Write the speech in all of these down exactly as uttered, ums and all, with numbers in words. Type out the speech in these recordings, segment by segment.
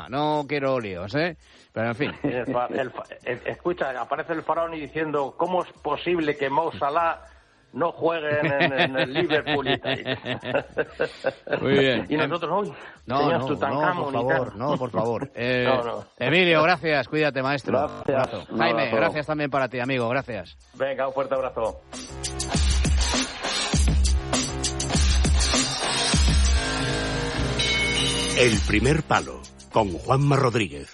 no quiero líos, ¿eh? Pero en fin. El, el, el, escucha, aparece el Faraoni diciendo, ¿cómo es posible que Mo Salah no jueguen en, en el Liverpool y tal? Muy bien. Y nosotros hoy no, no, no, por favor, no, por favor. Eh, no, no. Emilio, gracias, cuídate, maestro. Gracias. Jaime, abrazo. Gracias también para ti, amigo, gracias. Venga, un fuerte abrazo. El primer palo, con Juanma Rodríguez.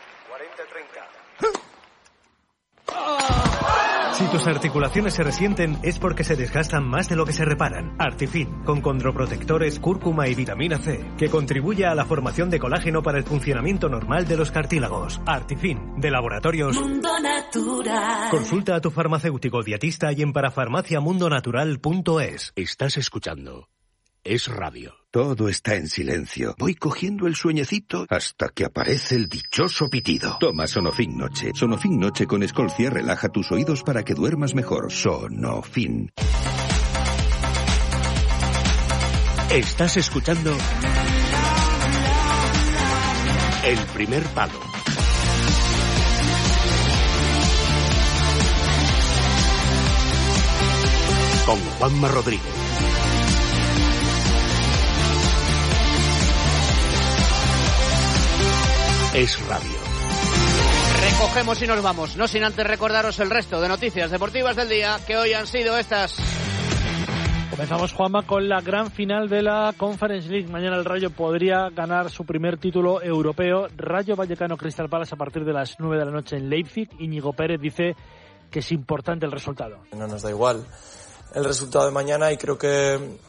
Si tus articulaciones se resienten es porque se desgastan más de lo que se reparan. Artifin, con condroprotectores, cúrcuma y vitamina C, que contribuye a la formación de colágeno para el funcionamiento normal de los cartílagos. Artifin, de Laboratorios Mundo Natural. Consulta a tu farmacéutico dietista y en parafarmaciamundonatural punto es. Estás escuchando Es Radio. Todo está en silencio. Voy cogiendo el sueñecito hasta que aparece el dichoso pitido. Toma Sonofin Noche. Sonofin Noche con Escolcia relaja tus oídos para que duermas mejor. Sonofin. Estás escuchando El primer palo. Con Juanma Rodríguez. Es Radio. Recogemos y nos vamos, no sin antes recordaros el resto de noticias deportivas del día, que hoy han sido estas. Comenzamos, Juanma, con la gran final de la Conference League. Mañana el Rayo podría ganar su primer título europeo. Rayo Vallecano Crystal Palace a partir de las nueve de la noche en Leipzig. Íñigo Pérez dice que es importante el resultado. No nos da igual el resultado de mañana y creo que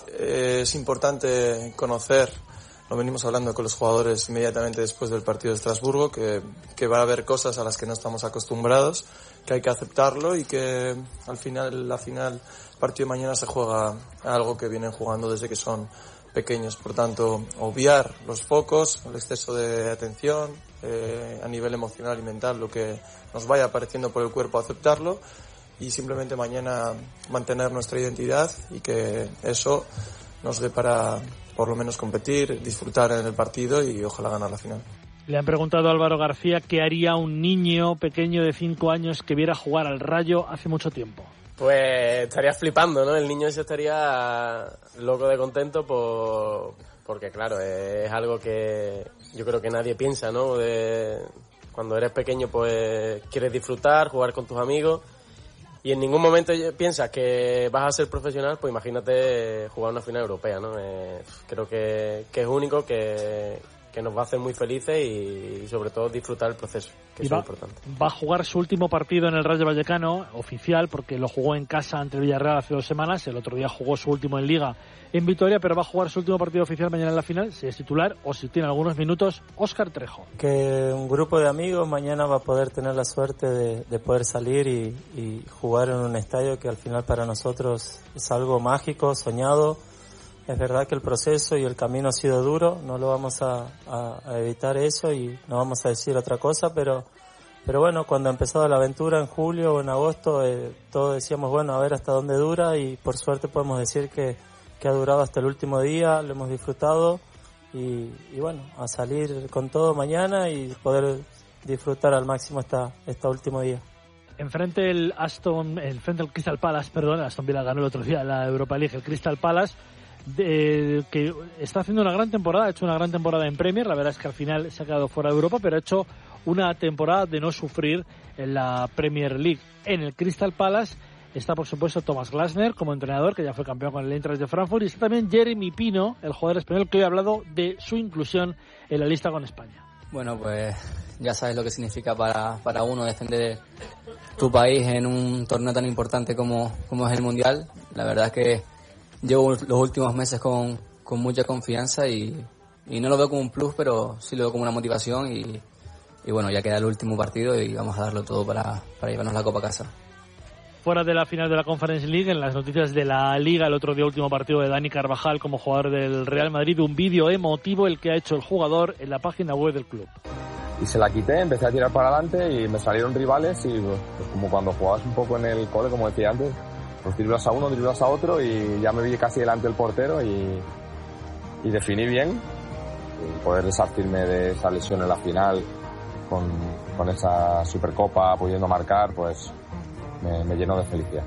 es importante conocer. Lo venimos hablando con los jugadores inmediatamente después del partido de Estrasburgo, que, que va a haber cosas a las que no estamos acostumbrados, que hay que aceptarlo y que al final, la final, el partido de mañana se juega algo que vienen jugando desde que son pequeños. Por tanto, obviar los focos, el exceso de atención, eh, a nivel emocional y mental, lo que nos vaya apareciendo por el cuerpo, aceptarlo y simplemente mañana mantener nuestra identidad y que eso nos dé para por lo menos competir, disfrutar en el partido y ojalá ganar la final. Le han preguntado a Álvaro García qué haría un niño pequeño de cinco años que viera jugar al Rayo hace mucho tiempo. Pues estaría flipando, ¿no? El niño ese estaría loco de contento por... porque, claro, es algo que yo creo que nadie piensa, ¿no? De... Cuando eres pequeño, pues quieres disfrutar, jugar con tus amigos. Y en ningún momento piensas que vas a ser profesional, pues imagínate jugar una final europea, ¿no? Eh, creo que, que es único, que, que nos va a hacer muy felices y, y sobre todo disfrutar el proceso, que es va, importante. Va a jugar su último partido en el Rayo Vallecano, oficial, porque lo jugó en casa ante el Villarreal hace dos semanas, el otro día jugó su último en Liga en Vitoria, pero va a jugar su último partido oficial mañana en la final, si es titular o si tiene algunos minutos, Óscar Trejo. Que un grupo de amigos mañana va a poder tener la suerte de, de poder salir y, y jugar en un estadio que al final para nosotros es algo mágico, soñado. Es verdad que el proceso y el camino ha sido duro, no lo vamos a, a, a evitar eso y no vamos a decir otra cosa, pero pero bueno, cuando ha empezado la aventura en julio o en agosto, eh, todos decíamos, bueno, a ver hasta dónde dura y por suerte podemos decir que que ha durado hasta el último día, lo hemos disfrutado y, y bueno, a salir con todo mañana y poder disfrutar al máximo esta, este último día. Enfrente el Aston, enfrente el Crystal Palace, perdón, el Aston Villa ganó el otro día la Europa League, el Crystal Palace, de, que está haciendo una gran temporada, ha hecho una gran temporada en Premier, la verdad es que al final se ha quedado fuera de Europa, pero ha hecho una temporada de no sufrir en la Premier League. En el Crystal Palace está, por supuesto, Thomas Glasner como entrenador, que ya fue campeón con el Eintracht de Frankfurt, y está también Jeremy Pino, el jugador español, que hoy ha hablado de su inclusión en la lista con España. Bueno, pues ya sabes lo que significa para, para uno defender tu país en un torneo tan importante como, como es el Mundial. La verdad es que llevo los últimos meses con, con mucha confianza y, y no lo veo como un plus, pero sí lo veo como una motivación y, y bueno, ya queda el último partido y vamos a darlo todo para, para llevarnos la copa a casa. Fuera de la final de la Conference League, en las noticias de la Liga, el otro día último partido de Dani Carvajal como jugador del Real Madrid, un vídeo emotivo el que ha hecho el jugador en la página web del club. Y se la quité, empecé a tirar para adelante y me salieron rivales y pues como cuando jugabas un poco en el cole, como decía antes, pues driblas a uno, driblas a otro y ya me vi casi delante del portero y, y definí bien Y poder deshacerme de esa lesión en la final con, con esa Supercopa, pudiendo marcar, pues me, me llenó de felicidad.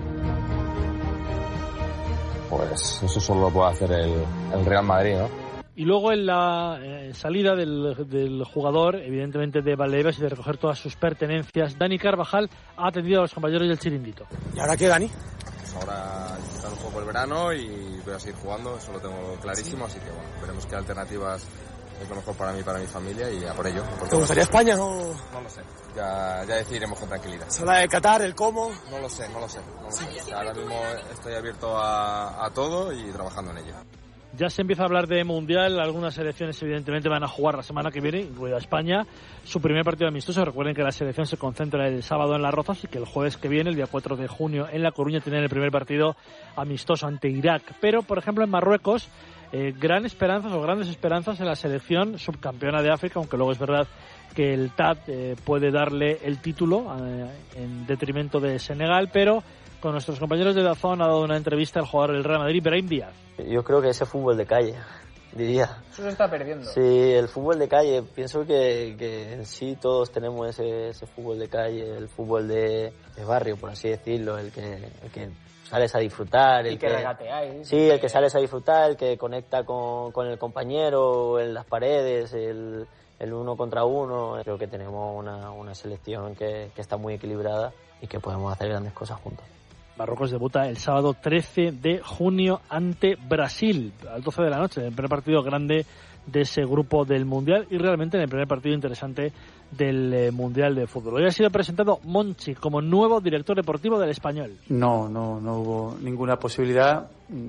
Pues eso solo lo puede hacer el, el Real Madrid, ¿no? Y luego en la eh, salida del, del jugador, evidentemente de Valdebebas y de recoger todas sus pertenencias, Dani Carvajal ha atendido a los compañeros del chiringuito. ¿Y ahora qué, Dani? Pues ahora disfrutar un poco el verano y voy a seguir jugando, eso lo tengo clarísimo, así que bueno, veremos qué alternativas es lo mejor para mí y para mi familia y a por ello. Por ¿Te gustaría España o...? No lo sé, ya, ya decidiremos con tranquilidad. ¿Se habla de Qatar, el cómo? No lo sé, no lo sé. No lo sé. O sea, ahora mismo estoy abierto a, a todo y trabajando en ello. Ya se empieza a hablar de Mundial, algunas selecciones evidentemente van a jugar la semana que viene, incluida España, su primer partido amistoso. Recuerden que la selección se concentra el sábado en Las Rozas y que el jueves que viene, el día cuatro de junio, en La Coruña tienen el primer partido amistoso ante Irak. Pero, por ejemplo, en Marruecos, eh, gran esperanzas o grandes esperanzas en la selección subcampeona de África, aunque luego es verdad que el T A D eh, puede darle el título eh, en detrimento de Senegal, pero con nuestros compañeros de DAZN ha dado una entrevista al jugador del Real Madrid, Brahim Díaz. Yo creo que ese fútbol de calle, diría. Eso se está perdiendo. Sí, el fútbol de calle. Pienso que, que en sí todos tenemos ese, ese fútbol de calle, el fútbol de, de barrio, por así decirlo, el que, el que sales a disfrutar. El y que, que regateáis. Sí, el que sales a disfrutar, el que conecta con, con el compañero en las paredes, el, el uno contra uno. Creo que tenemos una, una selección que, que está muy equilibrada y que podemos hacer grandes cosas juntos. Marruecos debuta el sábado trece de junio ante Brasil, a las doce de la noche, en el primer partido grande de ese grupo del Mundial y realmente en el primer partido interesante del eh, Mundial de Fútbol. Hoy ha sido presentado Monchi como nuevo director deportivo del Español. No, no, no hubo ninguna posibilidad,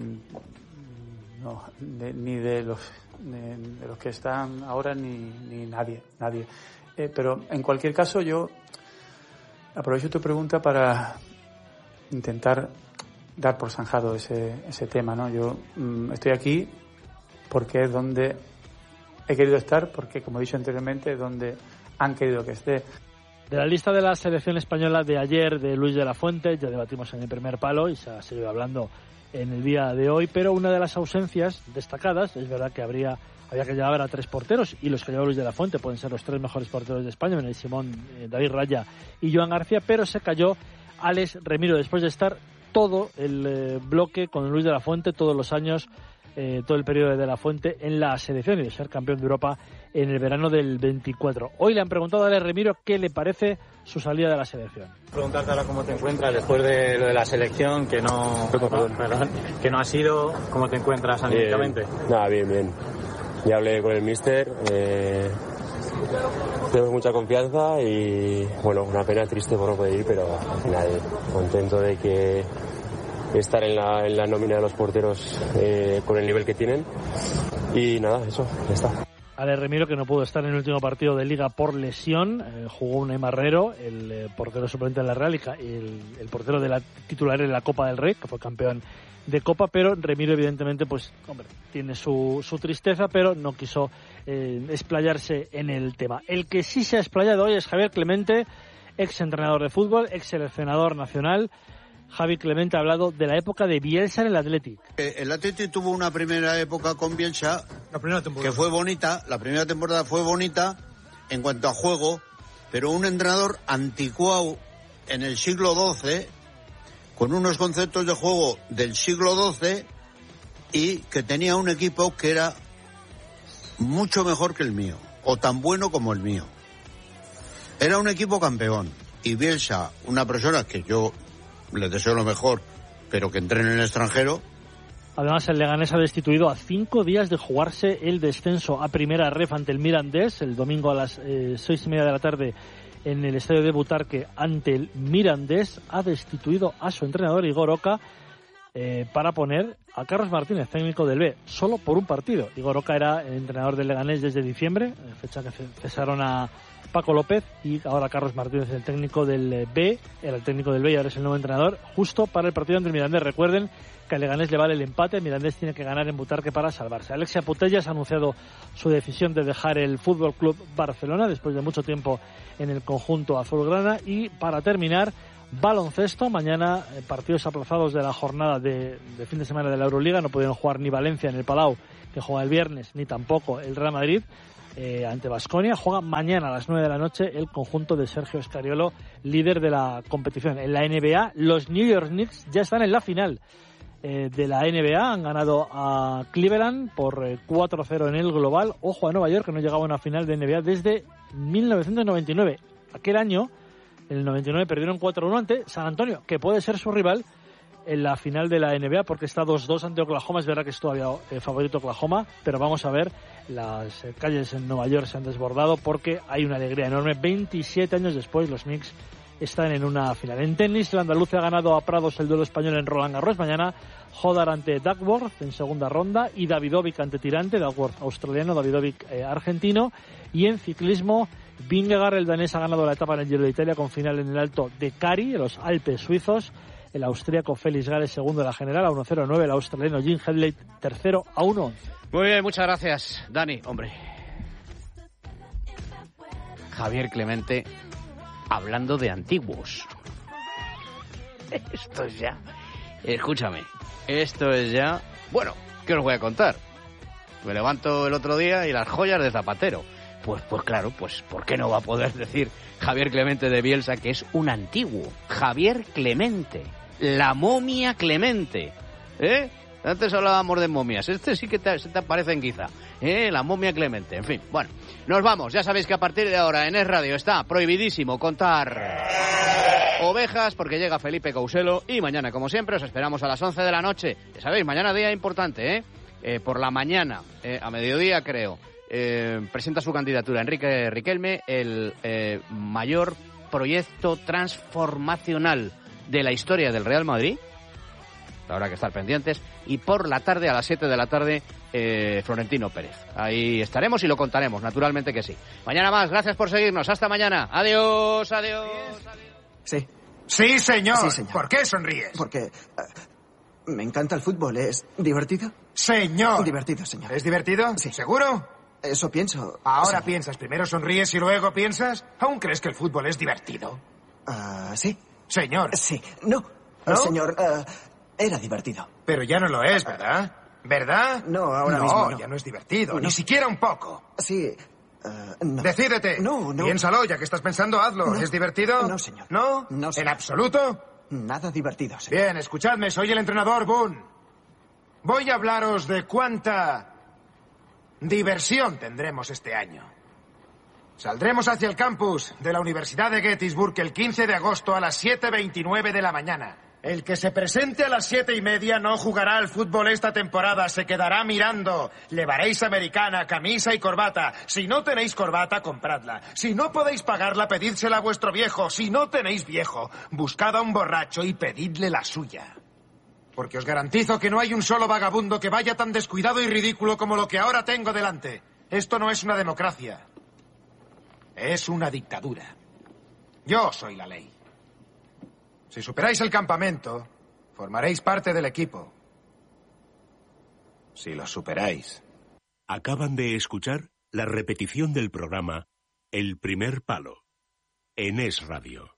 no, de, ni de los, de, de los que están ahora ni, ni nadie, nadie. Eh, pero en cualquier caso yo aprovecho tu pregunta para intentar dar por zanjado ese, ese tema, ¿no? Yo mmm, estoy aquí porque es donde he querido estar, porque, como he dicho anteriormente, es donde han querido que esté. De la lista de la selección española de ayer de Luis de la Fuente, ya debatimos en el primer palo y se ha seguido hablando en el día de hoy, pero una de las ausencias destacadas, es verdad que habría había que llevar a tres porteros y los que lleva Luis de la Fuente pueden ser los tres mejores porteros de España, Benel Simón, eh, David Raya y Joan García, pero se cayó Alex Remiro después de estar todo el eh, bloque con Luis de la Fuente, todos los años, eh, todo el periodo de, de la Fuente en la selección y de ser campeón de Europa en el verano del veinticuatro. Hoy le han preguntado a Alex Remiro qué le parece su salida de la selección. Preguntarte ahora cómo te encuentras después de lo de la selección, que no, perdón, perdón, que no ha sido, ¿cómo te encuentras anímicamente? Bien. Nada, bien, bien. Ya hablé con el míster, eh, tenemos mucha confianza y bueno, una pena triste por no poder ir, pero al final contento de que estar en la, en la nómina de los porteros eh, con el nivel que tienen y nada, eso, ya está. Alex Remiro, que no pudo estar en el último partido de Liga por lesión, eh, jugó Unai Marrero, el eh, portero suplente de la Real y el, el portero de la titular en la Copa del Rey, que fue campeón de Copa, pero Remiro evidentemente pues hombre tiene su, su tristeza, pero no quiso eh, explayarse en el tema. El que sí se ha explayado hoy es Javier Clemente, ex entrenador de fútbol, ex seleccionador nacional. Javi Clemente ha hablado de la época de Bielsa en el Athletic. El Athletic tuvo una primera época con Bielsa la primera temporada. que fue bonita, la primera temporada fue bonita en cuanto a juego, pero un entrenador anticuado en el siglo doce, con unos conceptos de juego del siglo doce y que tenía un equipo que era mucho mejor que el mío, o tan bueno como el mío. Era un equipo campeón y Bielsa, una persona que yo le deseo lo mejor, pero que entrene en el extranjero. Además, el Leganés ha destituido a cinco días de jugarse el descenso a primera ref ante el Mirandés, el domingo a las eh, seis y media de la tarde en el estadio de Butarque ante el Mirandés. Ha destituido a su entrenador Igor Oca eh, para poner a Carlos Martínez, técnico del B, solo por un partido. Igor Oca era el entrenador del Leganés desde diciembre, fecha que cesaron a Paco López, y ahora Carlos Martínez, el técnico del B, era el técnico del B y ahora es el nuevo entrenador, justo para el partido ante el Mirandés. Recuerden que al Leganés le vale el empate, el Mirandés tiene que ganar en Butarque para salvarse. Alexia Putellas ha anunciado su decisión de dejar el Fútbol Club Barcelona después de mucho tiempo en el conjunto azulgrana. Y para terminar, baloncesto. Mañana eh, partidos aplazados de la jornada de, de fin de semana de la Euroliga. No pudieron jugar ni Valencia en el Palau, que juega el viernes, ni tampoco el Real Madrid eh, ante Baskonia. Juega mañana a las nueve de la noche el conjunto de Sergio Scariolo, líder de la competición. En la N B A, los New York Knicks ya están en la final eh, de la N B A. Han ganado a Cleveland por eh, cuatro cero en el global. Ojo a Nueva York, que no llegaba a una final de N B A desde mil novecientos noventa y nueve. Aquel año, en el noventa y nueve, perdieron cuatro uno ante San Antonio, que puede ser su rival en la final de la N B A, porque está dos dos ante Oklahoma. Es verdad que es todavía eh, favorito Oklahoma, pero vamos a ver, las eh, calles en Nueva York se han desbordado porque hay una alegría enorme. veintisiete años después, los Knicks están en una final. En tenis, el andaluce ha ganado a Prados el duelo español en Roland Garros. Mañana, Hodar ante Duckworth en segunda ronda y Davidovic ante Tirante, Duckworth australiano, Davidovic eh, argentino. Y en ciclismo, Vingegaard, el danés, ha ganado la etapa en el Giro de Italia con final en el Alto de Cari, en los Alpes suizos. El austríaco Félix Gales, segundo de la general, a uno cero nueve. El australiano Jim Headley, tercero, a uno once. Muy bien, muchas gracias, Dani. Hombre, Javier Clemente, hablando de antiguos. Esto es ya... Escúchame, esto es ya... Bueno, ¿qué os voy a contar? Me levanto el otro día y las joyas de Zapatero. Pues, pues claro, pues ¿por qué no va a poder decir Javier Clemente de Bielsa que es un antiguo? Javier Clemente, la momia Clemente, ¿eh? Antes hablábamos de momias, este sí que te, se te aparecen quizá, ¿eh? La momia Clemente, en fin. Bueno, nos vamos, ya sabéis que a partir de ahora en Es Radio está prohibidísimo contar ovejas porque llega Felipe Couselo y mañana, como siempre, os esperamos a las once de la noche. Ya sabéis, mañana día importante, ¿eh? eh por la mañana, eh, a mediodía creo. Eh, presenta su candidatura Enrique Riquelme, el eh, mayor proyecto transformacional de la historia del Real Madrid. Habrá que estar pendientes. Y por la tarde, a las siete de la tarde, eh, Florentino Pérez. Ahí estaremos y lo contaremos, naturalmente que sí. Mañana más, gracias por seguirnos. Hasta mañana. Adiós, adiós. Sí. Sí, señor. Sí, señor. ¿Por qué sonríes? Porque uh, me encanta el fútbol. ¿Es divertido? Señor. Divertido, señor. ¿Es divertido? Sí. ¿Seguro? Eso pienso. Ahora sí. piensas, primero sonríes y luego piensas. ¿Aún crees que el fútbol es divertido? Ah, uh, sí. Señor. Sí. No. ¿No? Señor, uh, era divertido. Pero ya no lo es, ¿verdad? ¿Verdad? No, ahora no, mismo no. ya no es divertido, no. Ni siquiera un poco. Sí. Uh, no. Decídete. No, no. Piénsalo, ya que estás pensando, hazlo. No. ¿Es divertido? No, señor. ¿No? No, señor. ¿En absoluto? Nada divertido, señor. Bien, escuchadme, soy el entrenador Boone. Voy a hablaros de cuánta diversión tendremos este año. Saldremos hacia el campus de la Universidad de Gettysburg el quince de agosto a las siete veintinueve de la mañana. El que se presente a las siete y media no jugará al fútbol esta temporada, se quedará mirando. Llevaréis americana, camisa y corbata. Si no tenéis corbata, compradla. Si no podéis pagarla, pedídsela a vuestro viejo. Si no tenéis viejo, buscad a un borracho y pedidle la suya. Porque os garantizo que no hay un solo vagabundo que vaya tan descuidado y ridículo como lo que ahora tengo delante. Esto no es una democracia. Es una dictadura. Yo soy la ley. Si superáis el campamento, formaréis parte del equipo. Si lo superáis. Acaban de escuchar la repetición del programa El Primer Palo en Es Radio.